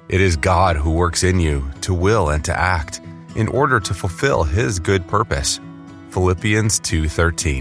It is God who works in you to will and to act in order to fulfill His good purpose. Philippians 2:13.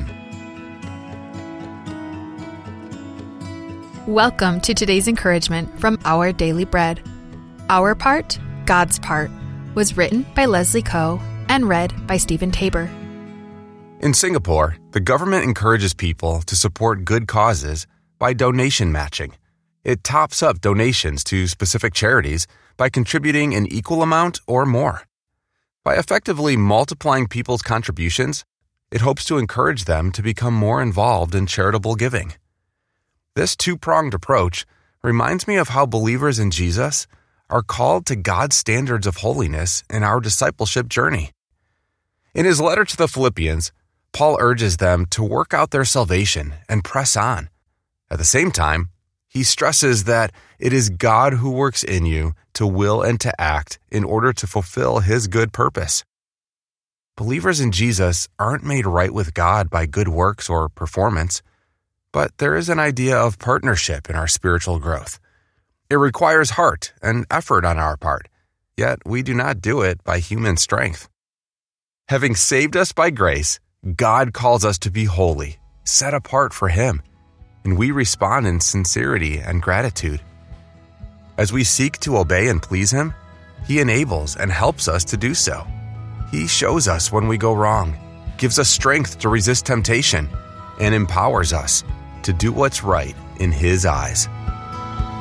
Welcome to today's encouragement from Our Daily Bread. Our Part, God's Part, was written by Leslie Coe and read by Stephen Tabor. In Singapore, the government encourages people to support good causes by donation matching. It tops up donations to specific charities by contributing an equal amount or more. By effectively multiplying people's contributions, it hopes to encourage them to become more involved in charitable giving. This two-pronged approach reminds me of how believers in Jesus are called to God's standards of holiness in our discipleship journey. In his letter to the Philippians, Paul urges them to work out their salvation and press on. At the same time, he stresses that it is God who works in you to will and to act in order to fulfill His good purpose. Believers in Jesus aren't made right with God by good works or performance, but there is an idea of partnership in our spiritual growth. It requires heart and effort on our part, yet we do not do it by human strength. Having saved us by grace, God calls us to be holy, set apart for Him, and we respond in sincerity and gratitude. As we seek to obey and please Him, He enables and helps us to do so. He shows us when we go wrong, gives us strength to resist temptation, and empowers us to do what's right in His eyes.